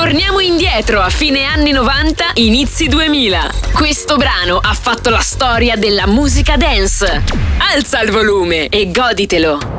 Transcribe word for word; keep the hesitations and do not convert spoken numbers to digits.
Torniamo indietro a fine anni novanta, inizi duemila. Questo brano ha fatto la storia della musica dance. Alza il volume e goditelo.